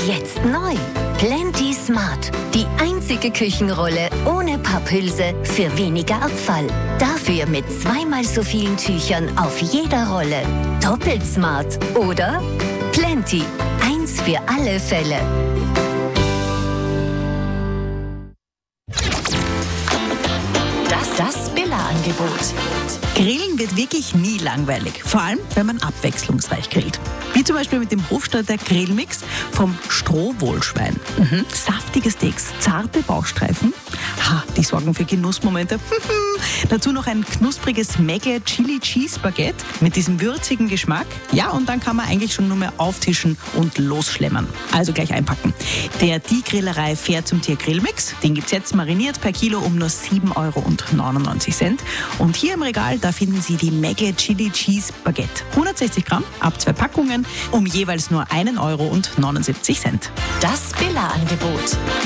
Jetzt neu. Plenty Smart. Die einzige Küchenrolle ohne Papphülse für weniger Abfall. Dafür mit zweimal so vielen Tüchern auf jeder Rolle. Doppelt smart, oder? Plenty. Eins für alle Fälle. Das Billa-Angebot. Grillen wird wirklich nie langweilig, vor allem wenn man abwechslungsreich grillt. Wie zum Beispiel mit dem Hofstadter Grillmix vom Strohwohlschwein. Saftige Steaks, zarte Bauchstreifen, die sorgen für Genussmomente. Dazu noch ein knuspriges Mägle Chili Cheese Baguette mit diesem würzigen Geschmack. Ja, und dann kann man eigentlich schon nur mehr auftischen und losschlemmern. Also gleich einpacken. Der Die Grillerei Fair zum Tier Grillmix, den gibt's jetzt mariniert per Kilo um nur 7,99 €. Und hier im Regal, da finden Sie die Mägle Chili Cheese Baguette. 160 Gramm, ab 2 Packungen, um jeweils nur 1,79 €. Das Billa-Angebot.